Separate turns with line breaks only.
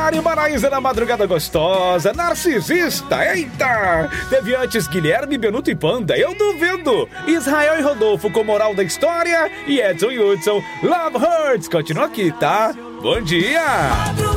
Mário Maraíza na madrugada gostosa. Narcisista, eita! Teve antes Guilherme, Benuto e Panda, eu duvido. Israel e Rodolfo com Moral da História. E Edson e Hudson, Love Hurts. Continua aqui, tá? Bom dia!